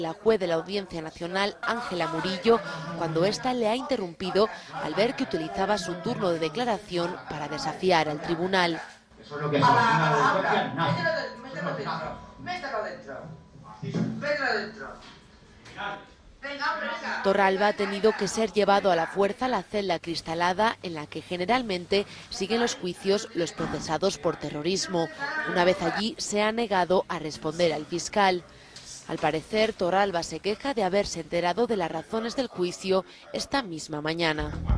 La juez de la Audiencia Nacional, Ángela Murillo, cuando ésta le ha interrumpido al ver que utilizaba su turno de declaración para desafiar al tribunal. Eso es lo que es una audiencia, nada. Mételo dentro. Mételo dentro. Venga, hombre, venga. Torralba ha tenido que ser llevado a la fuerza a la celda acristalada en la que generalmente siguen los juicios los procesados por terrorismo. Una vez allí se ha negado a responder al fiscal. Al parecer, Torralba se queja de haberse enterado de las razones del juicio esta misma mañana.